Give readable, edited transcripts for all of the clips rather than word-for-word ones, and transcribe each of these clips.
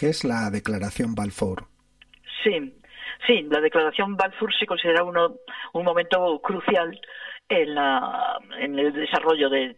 ¿Qué es la Declaración Balfour? Sí, sí, la Declaración Balfour se considera un momento crucial en el desarrollo de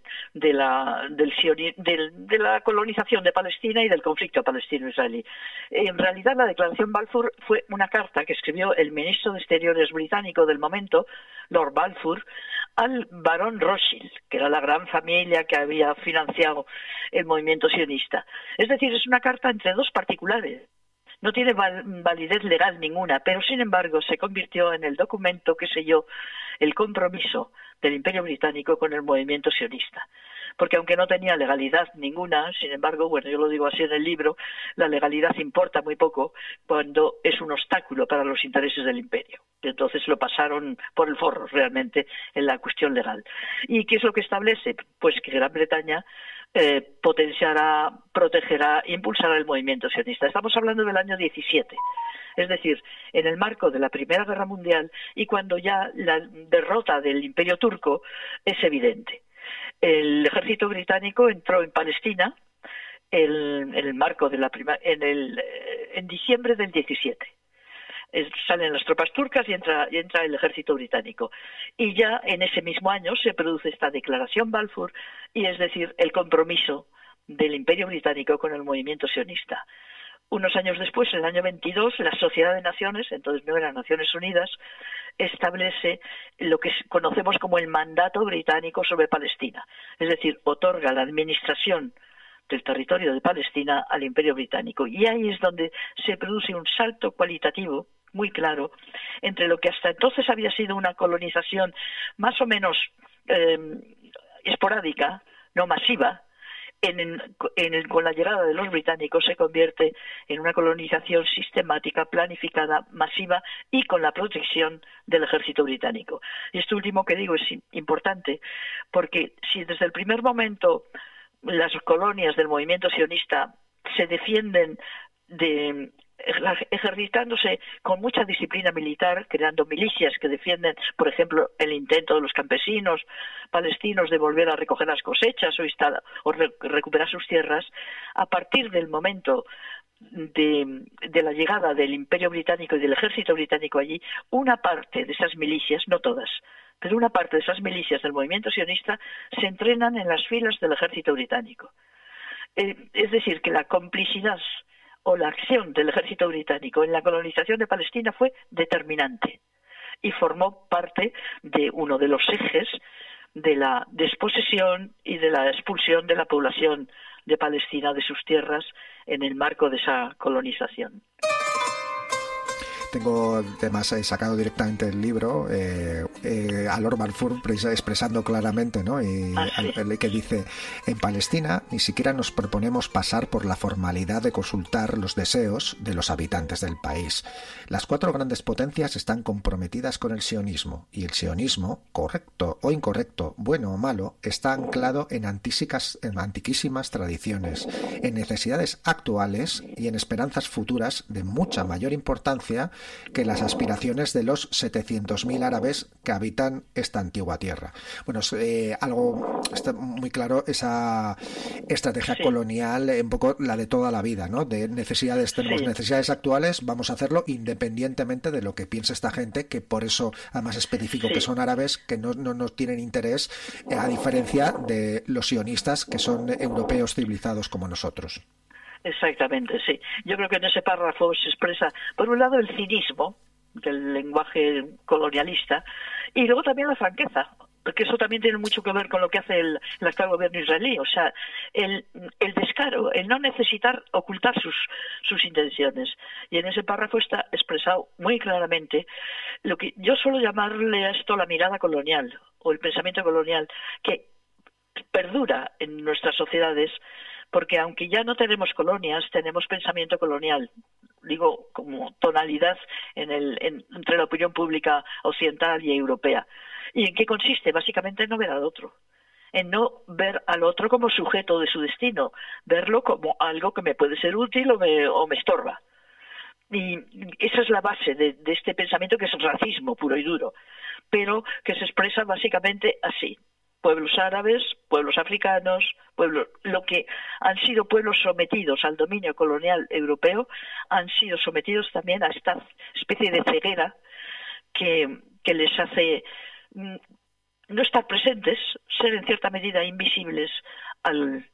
la colonización de Palestina y del conflicto palestino-israelí. En realidad, la Declaración Balfour fue una carta que escribió el ministro de Exteriores británico del momento, Lord Balfour, al barón Rothschild, que era la gran familia que había financiado el movimiento sionista. Es decir, es una carta entre dos particulares. No tiene validez legal ninguna, pero sin embargo se convirtió en el documento que selló el compromiso del Imperio Británico con el movimiento sionista. Porque aunque no tenía legalidad ninguna, sin embargo, bueno, yo lo digo así en el libro, la legalidad importa muy poco cuando es un obstáculo para los intereses del imperio. Y entonces lo pasaron por el forro realmente en la cuestión legal. ¿Y qué es lo que establece? Pues que Gran Bretaña potenciará, protegerá, impulsará el movimiento sionista. Estamos hablando del año 17. Es decir, en el marco de la Primera Guerra Mundial y cuando ya la derrota del Imperio Turco es evidente. El ejército británico entró en Palestina en el marco de en diciembre del 17. Salen las tropas turcas y entra el ejército británico. Y ya en ese mismo año se produce esta Declaración Balfour, y es decir, el compromiso del Imperio Británico con el movimiento sionista. Unos años después, en el año 22, la Sociedad de Naciones, entonces no eran Naciones Unidas, establece lo que conocemos como el mandato británico sobre Palestina. Es decir, otorga la administración del territorio de Palestina al Imperio Británico. Y ahí es donde se produce un salto cualitativo muy claro entre lo que hasta entonces había sido una colonización más o menos esporádica, no masiva. Con la llegada de los británicos se convierte en una colonización sistemática, planificada, masiva y con la protección del ejército británico. Y esto último que digo es importante porque si desde el primer momento las colonias del movimiento sionista se defienden ejercitándose con mucha disciplina militar, creando milicias que defienden, por ejemplo, el intento de los campesinos palestinos de volver a recoger las cosechas o recuperar sus tierras, a partir del momento de la llegada del Imperio Británico y del ejército británico allí, una parte de esas milicias, no todas, pero una parte de esas milicias del movimiento sionista se entrenan en las filas del ejército británico. Es decir, que la complicidad o la acción del ejército británico en la colonización de Palestina fue determinante y formó parte de uno de los ejes de la desposesión y de la expulsión de la población de Palestina de sus tierras en el marco de esa colonización. Tengo además sacado directamente el libro a Lord Balfour expresando claramente, ¿no? Que dice: en Palestina ni siquiera nos proponemos pasar por la formalidad de consultar los deseos de los habitantes del país. Las cuatro grandes potencias están comprometidas con el sionismo, y el sionismo, correcto o incorrecto, bueno o malo, está anclado en antiquísimas tradiciones, en necesidades actuales y en esperanzas futuras de mucha mayor importancia que las aspiraciones de los 700.000 árabes que habitan esta antigua tierra. Bueno, algo está muy claro, esa estrategia colonial, un poco la de toda la vida, ¿no? De necesidades, tenemos necesidades actuales, vamos a hacerlo independientemente de lo que piense esta gente, que por eso además especifico que son árabes, que no tienen interés, a diferencia de los sionistas, que son europeos civilizados como nosotros. Exactamente, sí. Yo creo que en ese párrafo se expresa, por un lado, el cinismo del lenguaje colonialista y luego también la franqueza, porque eso también tiene mucho que ver con lo que hace el actual gobierno israelí. O sea, el descaro, el no necesitar ocultar sus intenciones. Y en ese párrafo está expresado muy claramente lo que yo suelo llamarle a esto la mirada colonial o el pensamiento colonial, que perdura en nuestras sociedades, porque aunque ya no tenemos colonias, tenemos pensamiento colonial, digo, como tonalidad entre la opinión pública occidental y europea. ¿Y en qué consiste? Básicamente en no ver al otro, en no ver al otro como sujeto de su destino, verlo como algo que me puede ser útil o me estorba. Y esa es la base de este pensamiento, que es racismo puro y duro, pero que se expresa básicamente así. pueblos árabes, pueblos africanos, lo que han sido pueblos sometidos al dominio colonial europeo, han sido sometidos también a esta especie de ceguera que les hace no estar presentes, ser en cierta medida invisibles a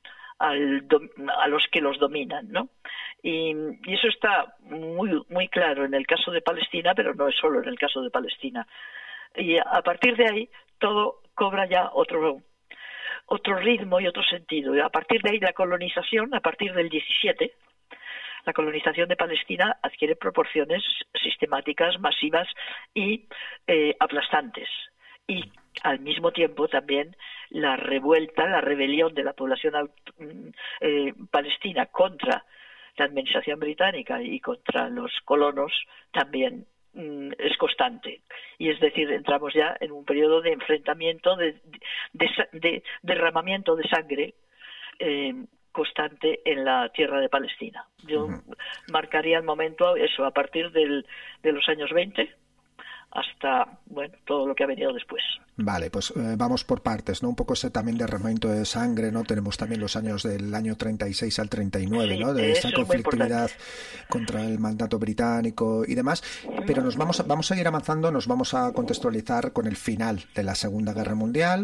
los que los dominan, ¿no? Y eso está muy claro en el caso de Palestina, pero no es solo en el caso de Palestina. Y a partir de ahí todo cobra ya otro ritmo y otro sentido. Y a partir de ahí la colonización, a partir del 17, la colonización de Palestina adquiere proporciones sistemáticas, masivas y aplastantes. Y al mismo tiempo también la rebelión de la población palestina contra la administración británica y contra los colonos también es constante. Y es decir, entramos ya en un periodo de enfrentamiento, de derramamiento de sangre constante en la tierra de Palestina. Yo marcaría el momento, eso, a partir de los años 20 hasta, bueno, todo lo que ha venido después. Vale, pues vamos por partes, ¿no? Un poco ese también derramamiento de sangre, ¿no? Tenemos también los años del año 36 al 39, sí, ¿no? De esa conflictividad contra el mandato británico y demás. Pero vamos a ir avanzando, nos vamos a contextualizar con el final de la Segunda Guerra Mundial.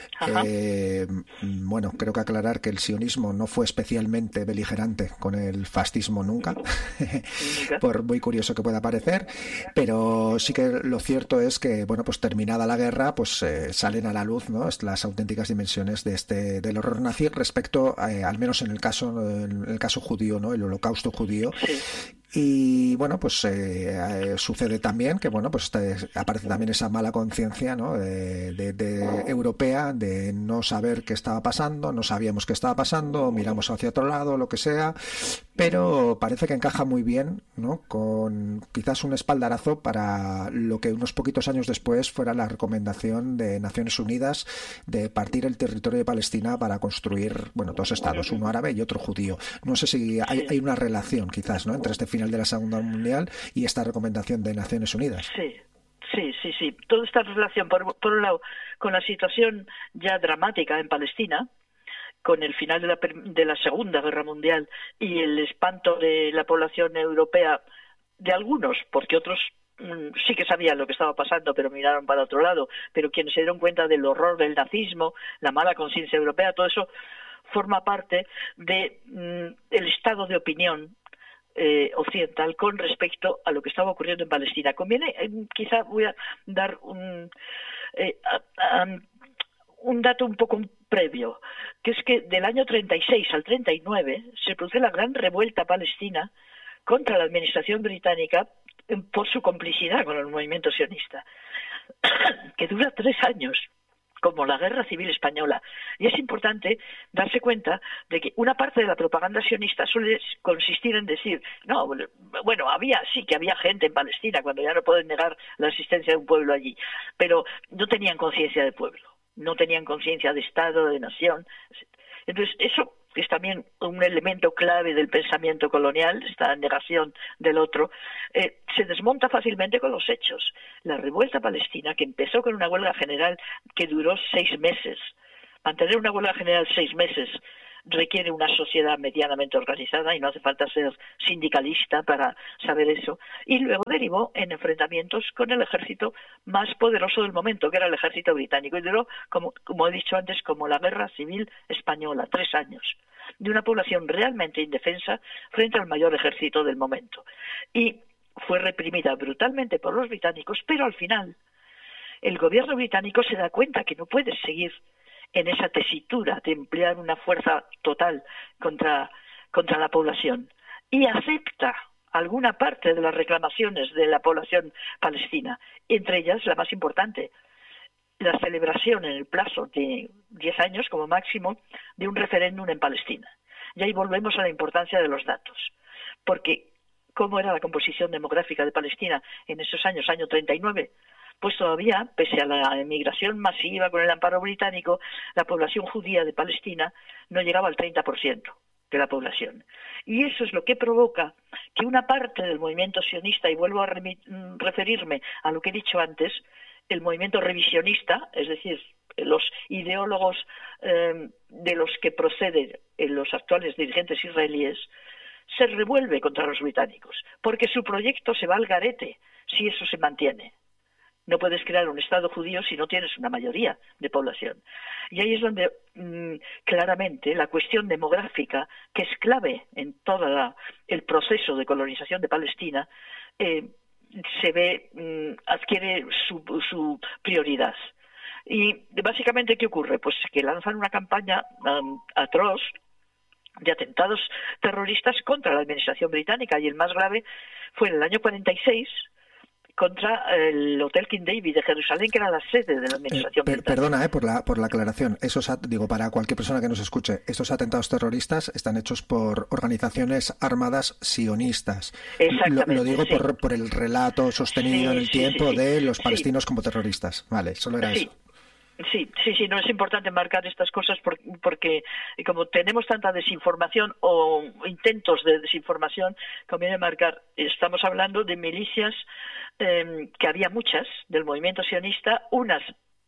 Bueno, creo que aclarar que el sionismo no fue especialmente beligerante con el fascismo nunca, por muy curioso que pueda parecer, pero sí que lo cierto es que, bueno, pues terminada la guerra, pues salen a la luz, ¿no?, las auténticas dimensiones del horror nazi respecto, al menos en el caso judío, ¿no?, el holocausto judío. Sí. Y bueno, pues sucede también que, bueno, pues aparece también esa mala conciencia, ¿no?, de europea, de no saber qué estaba pasando, no sabíamos qué estaba pasando, miramos hacia otro lado, lo que sea, pero parece que encaja muy bien, ¿no?, con quizás un espaldarazo para lo que unos poquitos años después fuera la recomendación de Naciones Unidas de partir el territorio de Palestina para construir, bueno, dos estados, uno árabe y otro judío. No sé si hay una relación quizás, ¿no?, entre este final de la Segunda Guerra Mundial y esta recomendación de Naciones Unidas. Sí. Toda esta relación, por un lado, con la situación ya dramática en Palestina, con el final de la Segunda Guerra Mundial y el espanto de la población europea, de algunos, porque otros sí que sabían lo que estaba pasando, pero miraron para otro lado, pero quienes se dieron cuenta del horror del nazismo, la mala conciencia europea, todo eso forma parte del estado de opinión occidental con respecto a lo que estaba ocurriendo en Palestina. Conviene, quizá voy a dar un dato un poco previo, que es que del año 36 al 39 se produce la gran revuelta palestina contra la administración británica por su complicidad con el movimiento sionista, que dura 3 años, como la Guerra Civil Española. Y es importante darse cuenta de que una parte de la propaganda sionista suele consistir en decir, no, bueno, sí que había gente en Palestina, cuando ya no pueden negar la existencia de un pueblo allí, pero no tenían conciencia de pueblo, no tenían conciencia de Estado, de nación. Entonces, eso es también un elemento clave del pensamiento colonial, esta negación del otro, se desmonta fácilmente con los hechos. La revuelta palestina, que empezó con una huelga general que duró 6 meses, mantener una huelga general 6 meses requiere una sociedad medianamente organizada y no hace falta ser sindicalista para saber eso, y luego derivó en enfrentamientos con el ejército más poderoso del momento, que era el ejército británico, y duró, como he dicho antes, como la Guerra Civil Española, 3 años, de una población realmente indefensa frente al mayor ejército del momento. Y fue reprimida brutalmente por los británicos, pero al final el gobierno británico se da cuenta que no puede seguir en esa tesitura de emplear una fuerza total contra la población, y acepta alguna parte de las reclamaciones de la población palestina, entre ellas la más importante, la celebración en el plazo de 10 años como máximo de un referéndum en Palestina. Y ahí volvemos a la importancia de los datos, porque ¿cómo era la composición demográfica de Palestina en esos años, año 39? Pues todavía, pese a la emigración masiva con el amparo británico, la población judía de Palestina no llegaba al 30% de la población. Y eso es lo que provoca que una parte del movimiento sionista, y vuelvo a referirme a lo que he dicho antes, el movimiento revisionista, es decir, los ideólogos de los que proceden los actuales dirigentes israelíes, se revuelve contra los británicos, porque su proyecto se va al garete si eso se mantiene. No puedes crear un Estado judío si no tienes una mayoría de población. Y ahí es donde claramente la cuestión demográfica, que es clave en todo el proceso de colonización de Palestina, se ve, adquiere su prioridad. Y básicamente, ¿qué ocurre? Pues que lanzan una campaña atroz de atentados terroristas contra la administración británica, y el más grave fue en el año 46 contra el Hotel King David de Jerusalén, que era la sede de la administración británica. Perdona por la aclaración. Para cualquier persona que nos escuche, estos atentados terroristas están hechos por organizaciones armadas sionistas. Exactamente. Lo digo por el relato sostenido en el tiempo de los palestinos como terroristas. Vale, solo era eso. Sí, no es importante marcar estas cosas porque como tenemos tanta desinformación o intentos de desinformación, conviene marcar, estamos hablando de milicias que había muchas del movimiento sionista, unas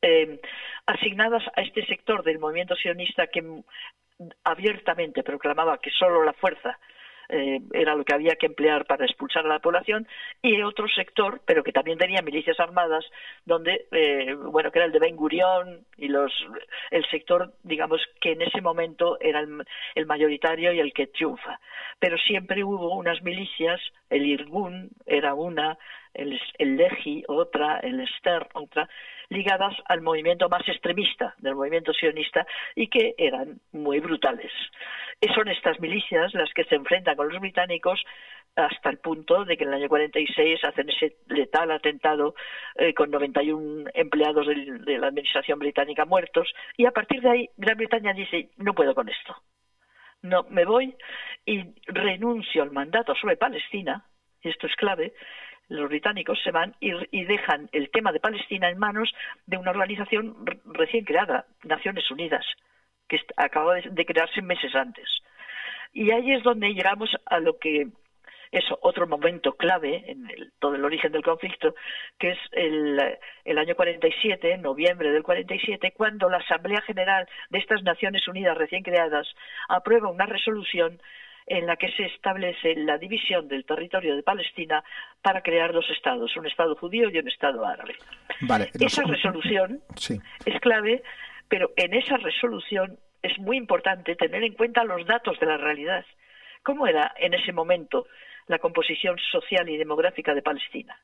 asignadas a este sector del movimiento sionista que abiertamente proclamaba que solo la fuerza era lo que había que emplear para expulsar a la población, y otro sector, pero que también tenía milicias armadas, donde, que era el de Ben Gurión y el sector, digamos, que en ese momento era el mayoritario y el que triunfa. Pero siempre hubo unas milicias, el Irgun era una, el Lehi otra, el Stern otra, ligadas al movimiento más extremista del movimiento sionista y que eran muy brutales. Y son estas milicias las que se enfrentan con los británicos hasta el punto de que en el año 46 hacen ese letal atentado con 91 empleados de la administración británica muertos, y a partir de ahí Gran Bretaña dice: no puedo con esto, no, me voy y renuncio al mandato sobre Palestina, y esto es clave. Los británicos se van y dejan el tema de Palestina en manos de una organización recién creada, Naciones Unidas, que acaba de crearse meses antes. Y ahí es donde llegamos a lo que es otro momento clave en todo el origen del conflicto, que es el año 47, noviembre del 47, cuando la Asamblea General de estas Naciones Unidas recién creadas aprueba una resolución en la que se establece la división del territorio de Palestina para crear dos estados, un estado judío y un estado árabe. Vale, esa resolución es clave, pero en esa resolución es muy importante tener en cuenta los datos de la realidad. ¿Cómo era en ese momento la composición social y demográfica de Palestina?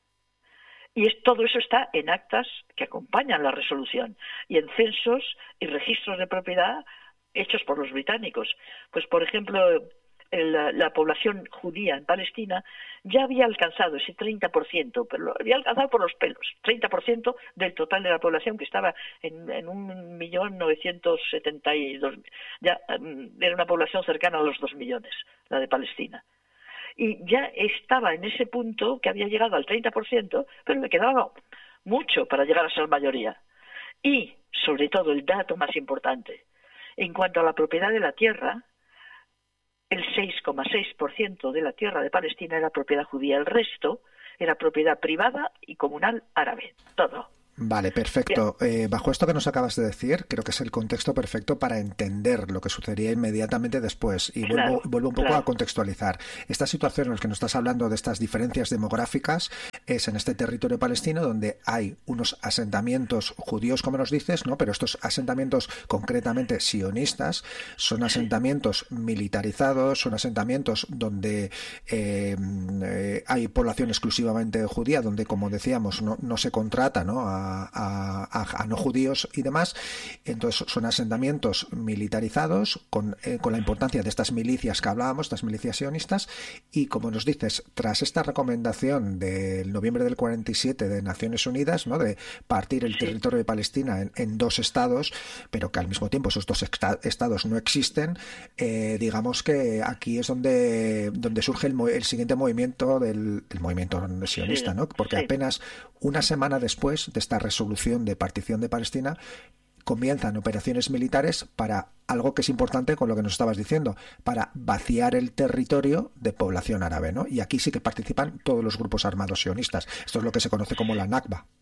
Y todo eso está en actas que acompañan la resolución y en censos y registros de propiedad hechos por los británicos. Pues, por ejemplo, la población judía en Palestina ya había alcanzado ese 30%, pero lo había alcanzado por los pelos, 30% del total de la población, que estaba en 1.972.000, ya era una población cercana a los 2 millones, la de Palestina. Y ya estaba en ese punto que había llegado al 30%, pero le quedaba mucho para llegar a ser mayoría. Y, sobre todo, el dato más importante, en cuanto a la propiedad de la tierra, el 6,6% de la tierra de Palestina era propiedad judía, el resto era propiedad privada y comunal árabe, todo. Vale, perfecto. Bajo esto que nos acabas de decir, creo que es el contexto perfecto para entender lo que sucedería inmediatamente después. Y vuelvo un poco a contextualizar. Esta situación en la que nos estás hablando de estas diferencias demográficas es en este territorio palestino, donde hay unos asentamientos judíos, como nos dices, ¿no? Pero estos asentamientos concretamente sionistas son asentamientos militarizados, son asentamientos donde hay población exclusivamente judía, donde, como decíamos, no se contrata, ¿no?, a no judíos y demás. Entonces son asentamientos militarizados con la importancia de estas milicias que hablábamos, estas milicias sionistas, y como nos dices, tras esta recomendación del noviembre del 47 de Naciones Unidas, ¿no?, de partir el territorio de Palestina en dos estados, pero que al mismo tiempo esos dos estados no existen, digamos que aquí es donde surge el siguiente movimiento del movimiento sionista, ¿no? Porque apenas una semana después de esta resolución de partición de Palestina comienzan operaciones militares para algo que es importante con lo que nos estabas diciendo, para vaciar el territorio de población árabe, ¿no? Y aquí sí que participan todos los grupos armados sionistas. Esto es lo que se conoce como la Nakba.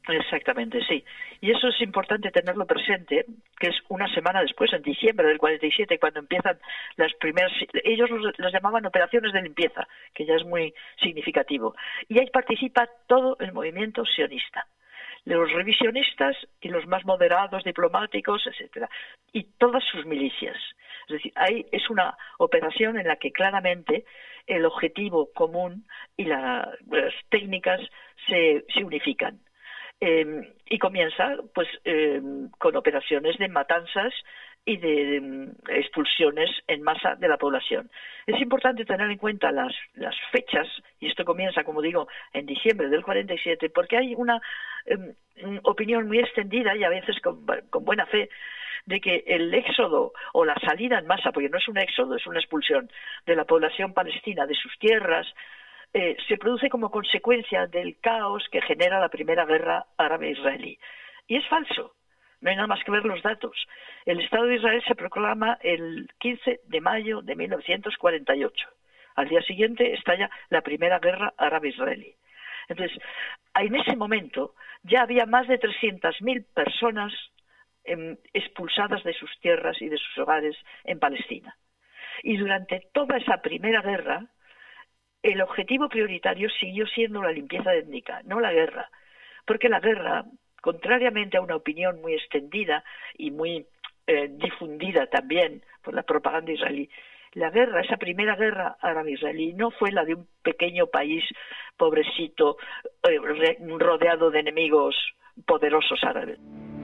Exactamente, sí. Y eso es importante tenerlo presente, que es una semana después, en diciembre del 47, cuando empiezan las primeras... Ellos los llamaban operaciones de limpieza, que ya es muy significativo. Y ahí participa todo el movimiento sionista. Los revisionistas y los más moderados, diplomáticos, etcétera, y todas sus milicias. Es decir, ahí es una operación en la que claramente el objetivo común y las técnicas se unifican. Y comienza pues con operaciones de matanzas y de expulsiones en masa de la población. Es importante tener en cuenta las fechas, y esto comienza, como digo, en diciembre del 47, porque hay una opinión muy extendida y a veces con buena fe de que el éxodo o la salida en masa, porque no es un éxodo, es una expulsión de la población palestina de sus tierras, se produce como consecuencia del caos que genera la primera guerra árabe-israelí. Y es falso. No hay nada más que ver los datos. El Estado de Israel se proclama el 15 de mayo de 1948. Al día siguiente estalla la primera guerra árabe-israelí. Entonces, en ese momento ya había más de 300.000 personas expulsadas de sus tierras y de sus hogares en Palestina. Y durante toda esa primera guerra, el objetivo prioritario siguió siendo la limpieza étnica, no la guerra. Porque la guerra, contrariamente a una opinión muy extendida y muy difundida también por la propaganda israelí, la guerra, esa primera guerra árabe-israelí, no fue la de un pequeño país pobrecito rodeado de enemigos poderosos árabes.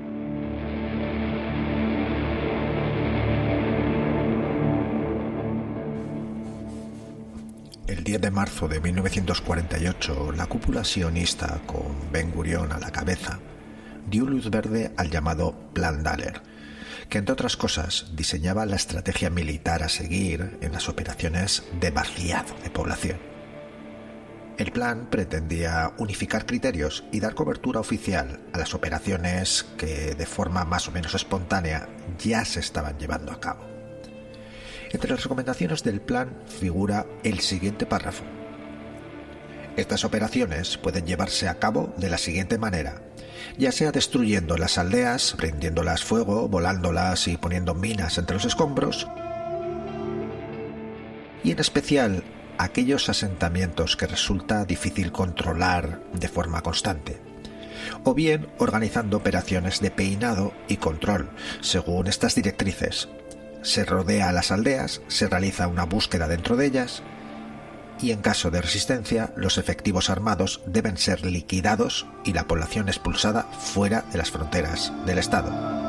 El 10 de marzo de 1948, la cúpula sionista, con Ben Gurión a la cabeza, dio luz verde al llamado Plan Daler, que entre otras cosas diseñaba la estrategia militar a seguir en las operaciones de vaciado de población. El plan pretendía unificar criterios y dar cobertura oficial a las operaciones que, de forma más o menos espontánea, ya se estaban llevando a cabo. Entre las recomendaciones del plan figura el siguiente párrafo. Estas operaciones pueden llevarse a cabo de la siguiente manera, ya sea destruyendo las aldeas, prendiéndolas fuego, volándolas y poniendo minas entre los escombros, y en especial aquellos asentamientos que resulta difícil controlar de forma constante, o bien organizando operaciones de peinado y control según estas directrices. Se rodea a las aldeas, se realiza una búsqueda dentro de ellas y en caso de resistencia los efectivos armados deben ser liquidados y la población expulsada fuera de las fronteras del Estado.